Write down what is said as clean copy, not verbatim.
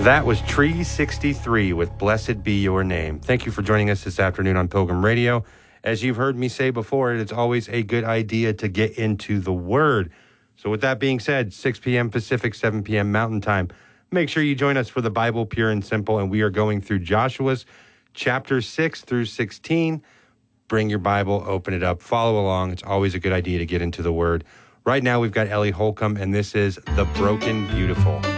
That was Tree 63 with Blessed Be Your Name. Thank you for joining us this afternoon on Pilgrim Radio. As you've heard me say before, it's always a good idea to get into the Word. So with that being said, 6 p.m. Pacific, 7 p.m. Mountain Time, make sure you join us for the Bible Pure and Simple, and we are going through Joshua's chapter 6 through 16. Bring your Bible, open it up, follow along. It's always a good idea to get into the Word. Right now, we've got Ellie Holcomb, and this is The Broken Beautiful.